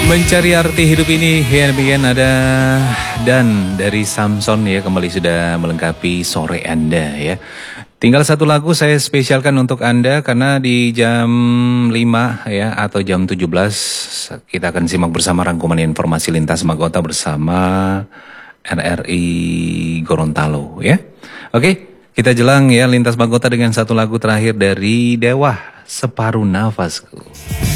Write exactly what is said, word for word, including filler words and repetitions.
Mencari arti hidup ini ya demikian ada dan dari Samson ya kembali sudah melengkapi sore Anda ya. Tinggal satu lagu saya spesialkan untuk Anda karena di jam lima ya atau jam tujuh belas kita akan simak bersama rangkuman informasi lintas Magota bersama R R I Gorontalo ya. Oke, kita jelang ya lintas Magota dengan satu lagu terakhir dari Dewa, Separuh Nafasku.